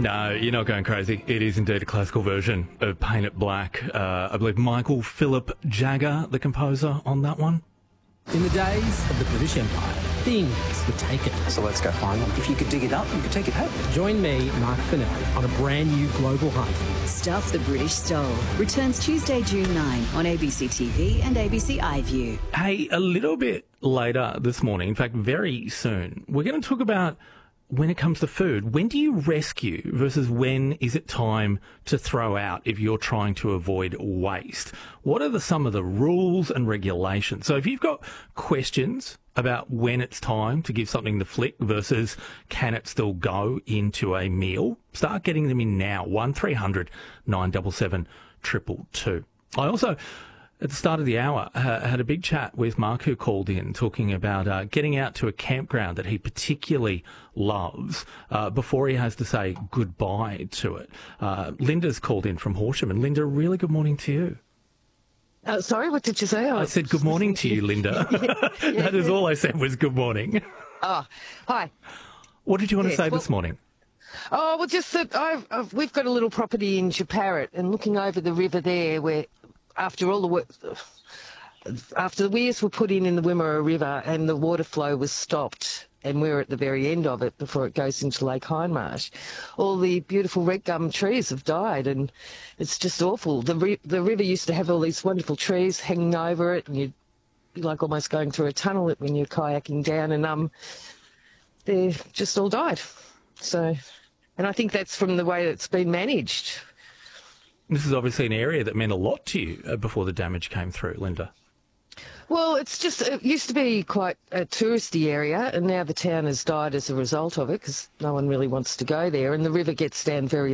No, you're not going crazy. It is indeed a classical version of Paint It Black. I believe Michael Philip Jagger, the composer, on that one. In the days of the British Empire, things were taken. So let's go find them. If you could dig it up, you could take it home. Join me, Mark Fennell, on a brand new global hunt. Stuff the British Stole returns Tuesday, June 9 on ABC TV and ABC iView. Hey, a little bit later this morning, in fact, very soon, we're going to talk about when it comes to food. When do you rescue versus when is it time to throw out if you're trying to avoid waste? What are some of the rules and regulations? So if you've got questions about when it's time to give something the flick versus can it still go into a meal, start getting them in now. 1300 977 222. I also, at the start of the hour, had a big chat with Mark, who called in, talking about getting out to a campground that he particularly loves before he has to say goodbye to it. Linda's called in from Horsham. And Linda, really good morning to you. Sorry, what did you say? I said good morning to you, Linda. That is all I said was good morning. Oh, hi. What did you want to say this morning? Oh, well, just that we've got a little property in Jeparrot, and looking over the river there, where after the weirs were put in the Wimmera River and the water flow was stopped, and we're at the very end of it before it goes into Lake Hindmarsh, all the beautiful red gum trees have died, and it's just awful. The river used to have all these wonderful trees hanging over it, and you'd be like almost going through a tunnel when you're kayaking down, and they're just all died. So, and I think that's from the way it's been managed. This is obviously an area that meant a lot to you before the damage came through, Linda. Well, it used to be quite a touristy area, and now the town has died as a result of it because no one really wants to go there, and the river gets down very